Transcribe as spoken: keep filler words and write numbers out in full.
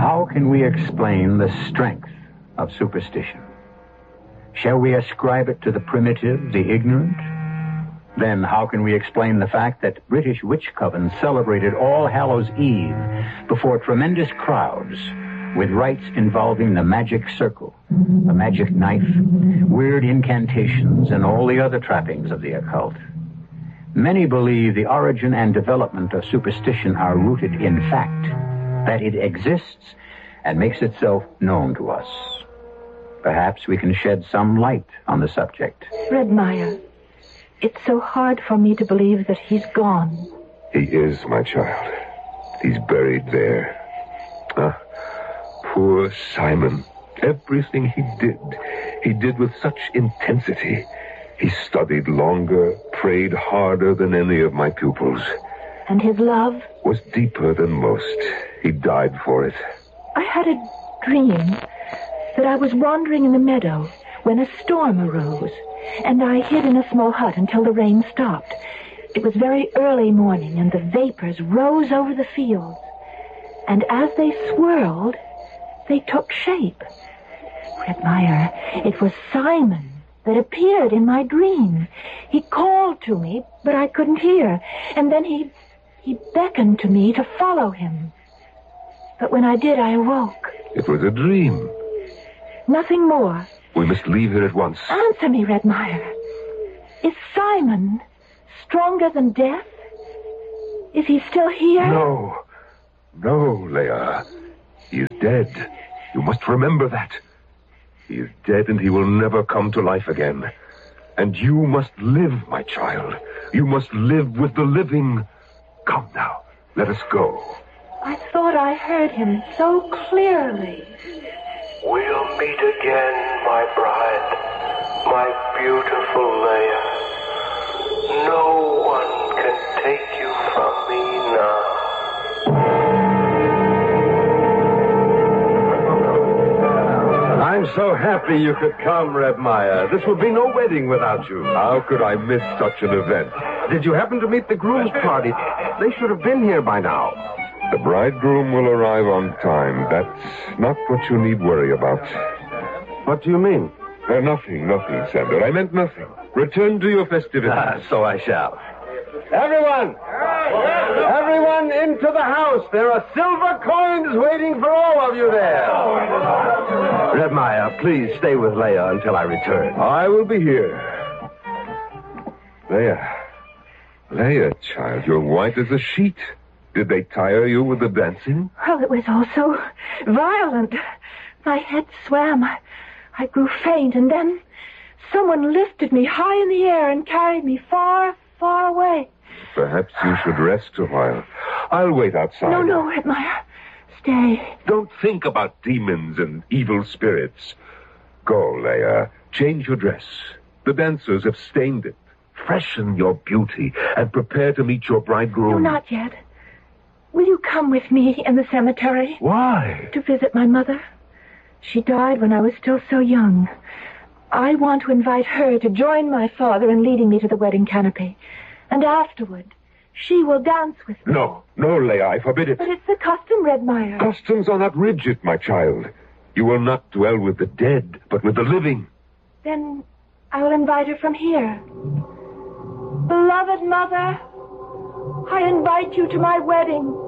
How can we explain the strength of superstition? Shall we ascribe it to the primitive, the ignorant? Then how can we explain the fact that British witch covens celebrated All Hallows Eve before tremendous crowds with rites involving the magic circle, the magic knife, weird incantations, and all the other trappings of the occult? Many believe the origin and development of superstition are rooted in fact, that it exists and makes itself known to us. Perhaps we can shed some light on the subject. Redmire, it's so hard for me to believe that he's gone. He is, my child. He's buried there. Ah, poor Simon. Everything he did, he did with such intensity. He studied longer, prayed harder than any of my pupils. And his love? Was deeper than most. He died for it. I had a dream that I was wandering in the meadow when a storm arose, and I hid in a small hut until the rain stopped. It was very early morning, and the vapors rose over the fields. And as they swirled, they took shape. Redmire, it was Simon that appeared in my dream. He called to me, but I couldn't hear. And then he, he beckoned to me to follow him. But when I did, I awoke. It was a dream. Nothing more. We must leave here at once. Answer me, Redmire. Is Simon stronger than death? Is he still here? No. No, Leia. He is dead. You must remember that. He is dead and he will never come to life again. And you must live, my child. You must live with the living. Come now. Let us go. I thought I heard him so clearly. We'll meet again, my bride, my beautiful Leia. No one can take you from me now. I'm so happy you could come, Redmire. This will be no wedding without you. How could I miss such an event? Did you happen to meet the groom's party? They should have been here by now. The bridegroom will arrive on time. That's not what you need worry about. What do you mean? Uh, nothing, nothing, Sander. I meant nothing. Return to your festivities. Ah, so I shall. Everyone! Everyone into the house. There are silver coins waiting for all of you there. Redmire, please stay with Leia until I return. I will be here. Leia. Leia, child, you're white as a sheet. Did they tire you with the dancing? Well, it was all so violent. My head swam. I, I grew faint, and then someone lifted me high in the air and carried me far, far away. Perhaps you should rest a while. I'll wait outside. No, no, Redmire. Stay. Don't think about demons and evil spirits. Go, Leia. Change your dress. The dancers have stained it. Freshen your beauty and prepare to meet your bridegroom. No, not yet. Will you come with me in the cemetery? Why? To visit my mother. She died when I was still so young. I want to invite her to join my father in leading me to the wedding canopy. And afterward, she will dance with me. No, no, Leia, I forbid it. But it's the custom, Redmire. Customs are not rigid, my child. You will not dwell with the dead, but with the living. Then I will invite her from here. Beloved mother, I invite you to my wedding.